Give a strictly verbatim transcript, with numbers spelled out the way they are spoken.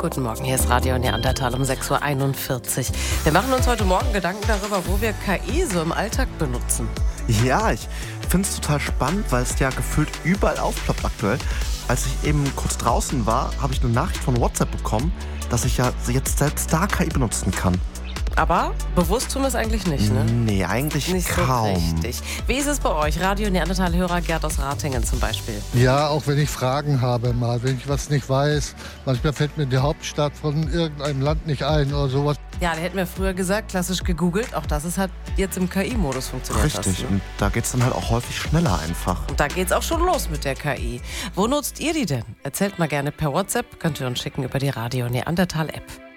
Guten Morgen, hier ist Radio Neandertal um sechs Uhr einundvierzig. Wir machen uns heute Morgen Gedanken darüber, wo wir K I so im Alltag benutzen. Ja, ich finde es total spannend, weil es ja gefühlt überall aufploppt aktuell. Als ich eben kurz draußen war, habe ich eine Nachricht von WhatsApp bekommen, dass ich ja jetzt selbst da K I benutzen kann. Aber bewusst tun wir es eigentlich nicht, ne? Nee, eigentlich Nicht kaum. so richtig. Wie ist es bei euch? Radio Neandertal-Hörer Gerd aus Ratingen zum Beispiel. Ja, auch wenn ich Fragen habe mal, wenn ich was nicht weiß. Manchmal fällt mir die Hauptstadt von irgendeinem Land nicht ein oder sowas. Ja, der hätten wir früher gesagt, klassisch gegoogelt. Auch das ist halt jetzt im K I-Modus funktioniert. Richtig, das, ne? und da geht es dann halt auch häufig schneller einfach. Und da geht's auch schon los mit der K I. Wo nutzt ihr die denn? Erzählt mal gerne per WhatsApp. Könnt ihr uns schicken über die Radio Neandertal-App.